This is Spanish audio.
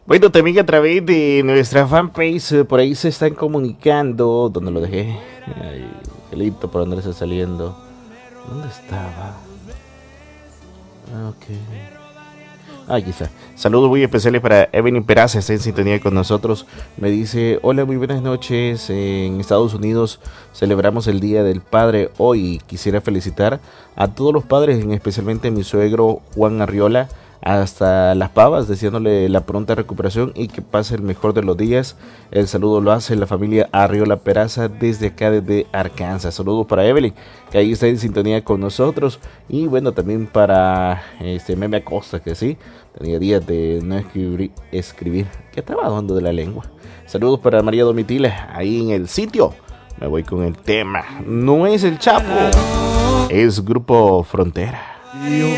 Bueno, también a través de nuestra fanpage, por ahí se están comunicando. ¿Dónde lo dejé? Ay, Gelito, por dónde está saliendo. ¿Dónde estaba? Ok. Aquí está. Saludos muy especiales para Evelyn Peraza, está en sintonía con nosotros. Me dice, hola, muy buenas noches. En Estados Unidos celebramos el Día del Padre hoy. Quisiera felicitar a todos los padres, especialmente a mi suegro Juan Arriola, hasta Las Pavas, deseándole la pronta recuperación y que pase el mejor de los días. El saludo lo hace la familia Arriola Peraza desde acá, desde Arkansas. Saludos para Evelyn, que ahí está en sintonía con nosotros. Y bueno, también para Meme Acosta, que sí, tenía días de no escribir, que estaba dando de la lengua. Saludos para María Domitila, ahí en el sitio. Me voy con el tema. No es el Chapo, es Grupo Frontera.